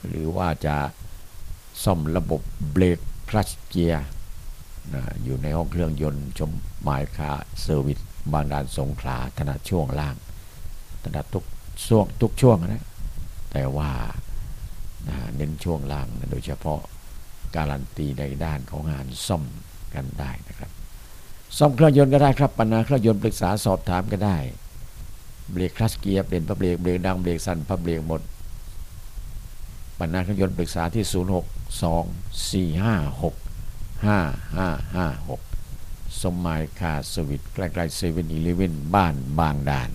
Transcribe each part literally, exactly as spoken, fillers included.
หรือว่าจะซ่อมระบบเบรกคลัตช์เกียร์นะอยู่ในห้องเครื่องยนต์ชมหมายค่าเซอร์วิสบางด่านสงขลาถนัดช่วงล่างถนัดทุกช่วงทุกช่วงนะแต่ว่านะเน้นช่วงล่างนะโดยเฉพาะการันตีในด้านของงานซ่อมกันได้นะครับซ่อมเครื่องยนต์ก็ได้ครับปัญหาเครื่องยนต์ปรึกษาสอบถามก็ได้เบรกคลัตช์เกียร์เปลี่ยนพับเบรกเบรกดังเบรกสั่นพับเบรกหมดปัญหาเครื่องยนต์ปรึกษาที่ศูนย์ หก สอง สี่ ห้า หก ห้า ห้า ห้า หกสมหมายค่าสวิตใกล้ๆเซเว่นอีเลฟเว่นบ้านบางด่าน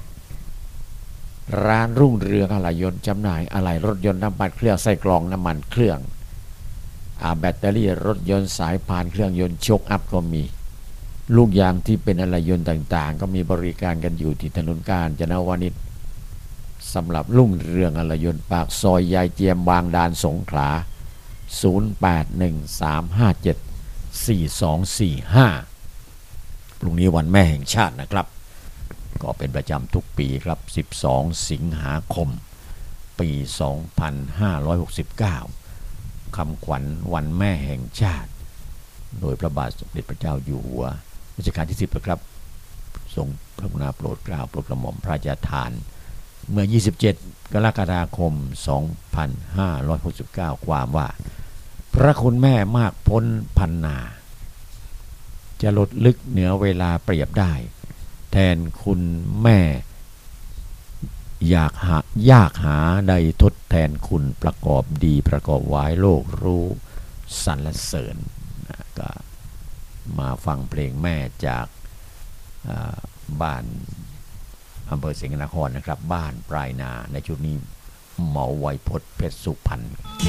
ร้านรุ่งเรืองอะไหล่ยนต์จำหน่ายอะไหล่รถยนต์น้ำมันเครื่องไส้กรองน้ำมันเครื่องอาแบตเตอรี่รถยนต์สายพานเครื่องยนต์โชคอัพก็มีลูกยางที่เป็นอะไหล่ยนต์ต่างๆก็มีบริการกันอยู่ที่ถนนกาญจนวนิชสำหรับรุ่งเรืองอะไหล่ยนต์ปากซอยยายเจียมบางด่านสงขลาศูนย์ แปด หนึ่ง สาม ห้า เจ็ด สี่ สอง สี่ ห้าพรุ่งนี้วันแม่แห่งชาตินะครับก็เป็นประจำทุกปีครับสิบสองสิงหาคมปีสองพันห้าร้อยหกสิบเก้าคำขวัญวันแม่แห่งชาติโดยพระบาทสมเด็จพระเจ้าอยู่หัวรัชกาลที่สิบนะครับทรงพระกรุณาโปรดเกล้าโปรดกระหม่อมพระราชทานเมื่อยี่สิบเจ็ดกรกฎาคมสองพันห้าร้อยหกสิบเก้าความว่าพระคุณแม่มากพ้นพันนาจะลดลึกเหนือเวลาเปรียบได้แทนคุณแม่อยากหายากหาใดทดแทนคุณประกอบดีประกอบไว้โลกรู้สรรเสริญก็มาฟังเพลงแม่จากบ้านอำเภอสิงห์นครนะครับบ้านปลายนาในชุดนี้เหมาไวยพจน์เพชรสุพรรณ